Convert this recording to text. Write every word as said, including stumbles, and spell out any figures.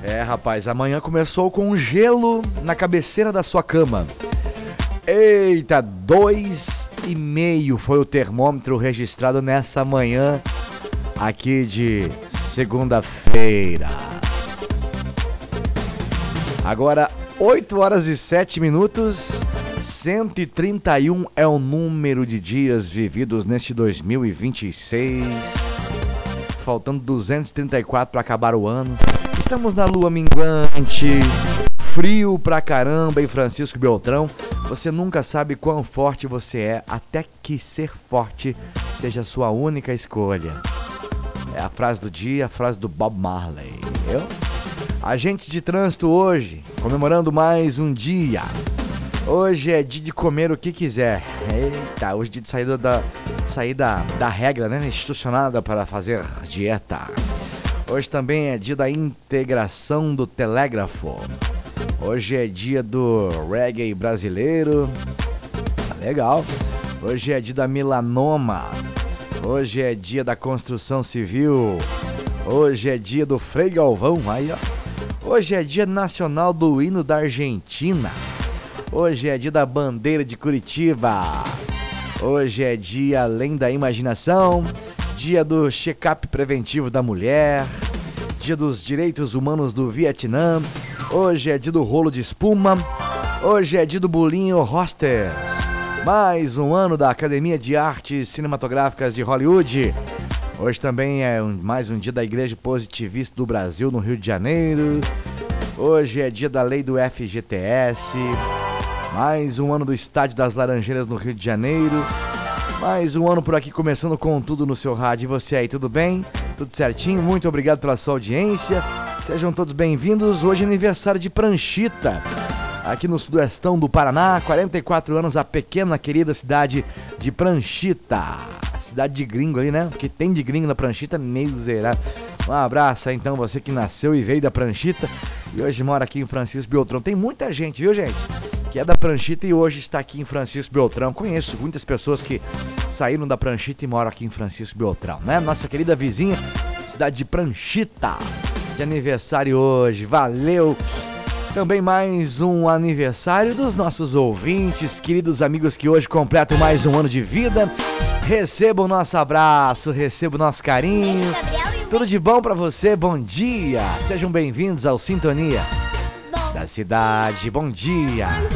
É, rapaz, amanhã começou com gelo na cabeceira da sua cama. Eita, dois e meio foi o termômetro registrado nessa manhã aqui de segunda-feira. Agora, oito horas e sete minutos, cento e trinta e um é o número de dias vividos neste dois mil e vinte e seis. Faltando duzentos e trinta e quatro para acabar o ano. Estamos na lua minguante, frio pra caramba em Francisco Beltrão. Você nunca sabe quão forte você é, até que ser forte seja a sua única escolha. É a frase do dia, a frase do Bob Marley. Eu? Agentes de trânsito hoje, comemorando mais um dia. Hoje é dia de comer o que quiser. Eita, hoje é dia de sair da, sair da, da regra, né, institucionada para fazer dieta. Hoje também é dia da integração do telégrafo. Hoje é dia do reggae brasileiro. Legal. Hoje é dia da melanoma. Hoje é dia da construção civil. Hoje é dia do Frei Galvão. Aí, ó. Hoje é dia nacional do hino da Argentina. Hoje é dia da bandeira de Curitiba. Hoje é dia além da imaginação. Dia do check-up preventivo da mulher. Dia dos direitos humanos do Vietnã. Hoje é dia do rolo de espuma. Hoje é dia do bolinho Hostess. Mais um ano da Academia de Artes Cinematográficas de Hollywood. Hoje também é um, mais um dia da Igreja Positivista do Brasil no Rio de Janeiro. Hoje é dia da lei do F G T S. Mais um ano do Estádio das Laranjeiras no Rio de Janeiro. Mais um ano por aqui, começando com tudo no seu rádio. E você aí, tudo bem? Tudo certinho? Muito obrigado pela sua audiência. Sejam todos bem-vindos. Hoje é aniversário de Pranchita, aqui no sudoestão do Paraná. quarenta e quatro anos, a pequena querida cidade de Pranchita. Cidade de gringo ali, né? Porque tem de gringo na Pranchita, miserável. Um abraço aí, então, você que nasceu e veio da Pranchita e hoje mora aqui em Francisco Beltrão. Tem muita gente, viu, gente? Que é da Pranchita e hoje está aqui em Francisco Beltrão. Conheço muitas pessoas que saíram da Pranchita e moram aqui em Francisco Beltrão, né? Nossa querida vizinha, cidade de Pranchita, de aniversário hoje. Valeu! Também mais um aniversário dos nossos ouvintes, queridos amigos que hoje completam mais um ano de vida. Receba o nosso abraço, receba o nosso carinho. Tudo de bom pra você, bom dia! Sejam bem-vindos ao Sintonia da Cidade, bom dia!